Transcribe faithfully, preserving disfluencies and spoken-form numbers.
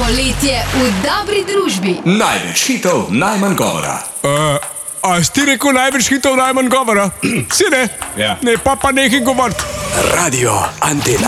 Poletje v dobri družbi. Največ hitov, najmanj govora. Uh, a si ti rekel največ hitov, najmanj govora? Si ne? Ja. Ne, pa pa nekaj govoriti. Radio Antena.